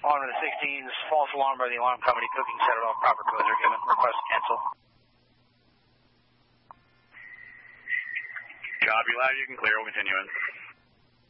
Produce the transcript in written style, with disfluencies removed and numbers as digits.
Alarm to the 16s, false alarm by the alarm company, cooking set it off, proper codes are given, request cancel. Copy, live, you can clear, we'll continue in.